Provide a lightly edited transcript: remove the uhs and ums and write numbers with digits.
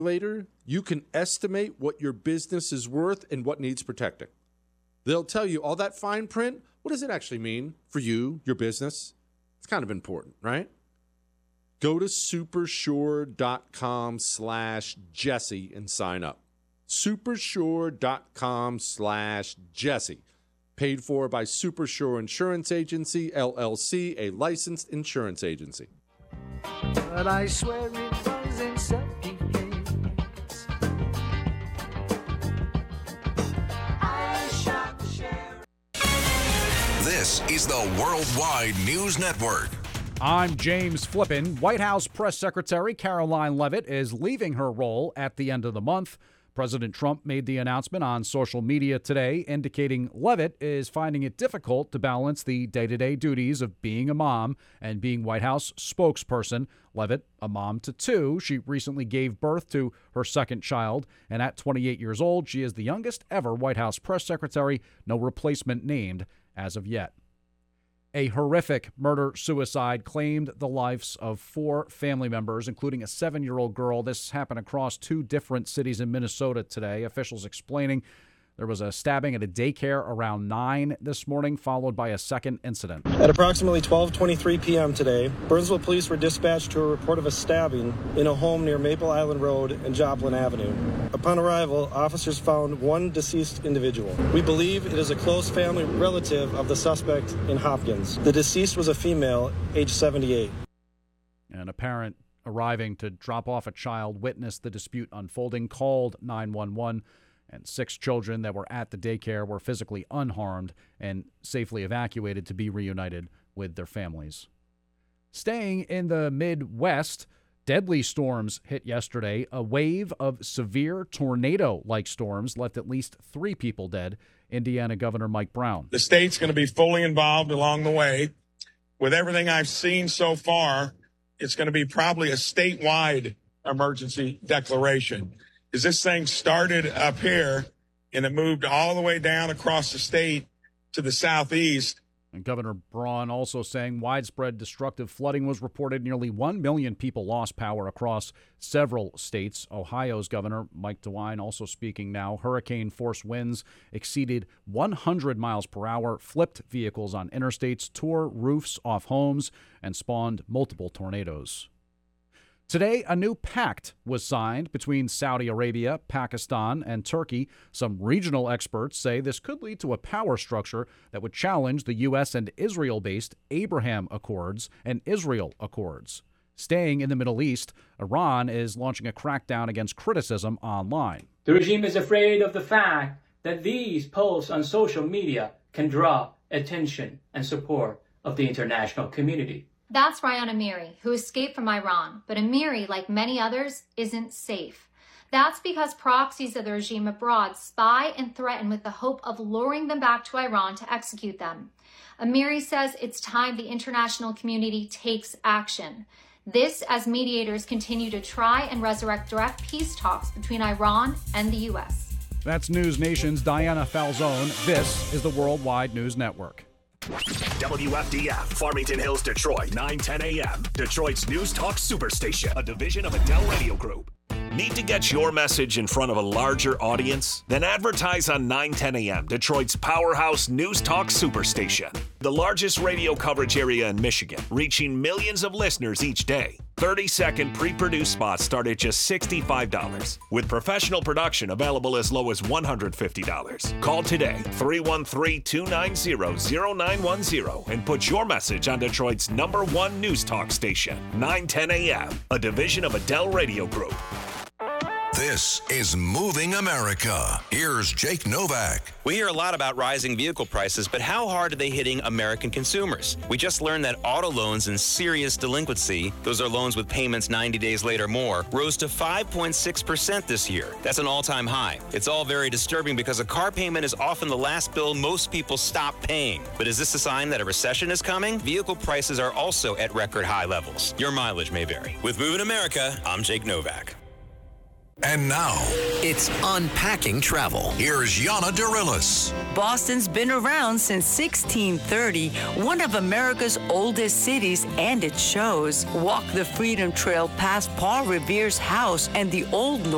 Later, you can estimate what your business is worth and what needs protecting. They'll tell you all that fine print. What does it actually mean for you, your business? It's kind of important, right? Go to supersure.com/Jesse and sign up. Supersure.com/Jesse. Paid for by Supersure Insurance Agency, LLC, a licensed insurance agency. But I swear it was in self-defense. I shot the sheriff. This is the Worldwide News Network. I'm James Flippin. White House Press Secretary Karoline Leavitt is leaving her role at the end of the month. President Trump made the announcement on social media today, indicating Leavitt is finding it difficult to balance the day-to-day duties of being a mom and being White House spokesperson. Leavitt, a mom to two, she recently gave birth to her second child, and at 28 years old, she is the youngest ever White House press secretary, no replacement named as of yet. A horrific murder-suicide claimed the lives of 4 family members, including a 7-year-old girl. This happened across 2 different cities in Minnesota today. Officials explaining there was a stabbing at a daycare around 9 this morning, followed by a second incident. At approximately 12:23 p.m. today, Burnsville police were dispatched to a report of a stabbing in a home near Maple Island Road and Joplin Avenue. Upon arrival, officers found one deceased individual. We believe it is a close family relative of the suspect in Hopkins. The deceased was a female, age 78. And a parent arriving to drop off a child witnessed the dispute unfolding, called 911. And 6 children that were at the daycare were physically unharmed and safely evacuated to be reunited with their families. Staying in the Midwest, deadly storms hit yesterday. A wave of severe tornado-like storms left at least 3 people dead. Indiana Governor Mike Brown. The state's going to be fully involved along the way. With everything I've seen so far, it's going to be probably a statewide emergency declaration. Is this thing started up here and it moved all the way down across the state to the southeast. And Governor Braun also saying widespread destructive flooding was reported. Nearly 1 million people lost power across several states. Ohio's Governor Mike DeWine also speaking now. Hurricane-force winds exceeded 100 miles per hour, flipped vehicles on interstates, tore roofs off homes, and spawned multiple tornadoes. Today, a new pact was signed between Saudi Arabia, Pakistan, and Turkey. Some regional experts say this could lead to a power structure that would challenge the U.S. and Israel-based Abraham Accords and Israel Accords. Staying in the Middle East, Iran is launching a crackdown against criticism online. The regime is afraid of the fact that these posts on social media can draw attention and support of the international community. That's Ryan Amiri, who escaped from Iran. But Amiri, like many others, isn't safe. That's because proxies of the regime abroad spy and threaten with the hope of luring them back to Iran to execute them. Amiri says it's time the international community takes action. This as mediators continue to try and resurrect direct peace talks between Iran and the U.S. That's News Nation's Diana Falzone. This is the Worldwide News Network. WFDF, Farmington Hills, Detroit, 9:10 a.m. Detroit's News Talk Superstation, a division of Adele Radio Group. Need to get your message in front of a larger audience? Then advertise on 9:10 a.m., Detroit's powerhouse News Talk Superstation. The largest radio coverage area in Michigan, reaching millions of listeners each day. 30-second pre-produced spots start at just $65, with professional production available as low as $150. Call today, 313-290-0910, and put your message on Detroit's #1 News Talk station, 9:10 a.m., a division of Adele Radio Group. This is Moving America. Here's Jake Novak. We hear a lot about rising vehicle prices, but how hard are they hitting American consumers? We just learned that auto loans in serious delinquency, those are loans with payments 90 days late or more, rose to 5.6% this year. That's an all-time high. It's all very disturbing because a car payment is often the last bill most people stop paying. But is this a sign that a recession is coming? Vehicle prices are also at record high levels. Your mileage may vary. With Moving America, I'm Jake Novak. And now, it's Unpacking Travel. Here's Yana Dirilis. Boston's been around since 1630, one of America's oldest cities, and it shows. Walk the Freedom Trail past Paul Revere's house and the Old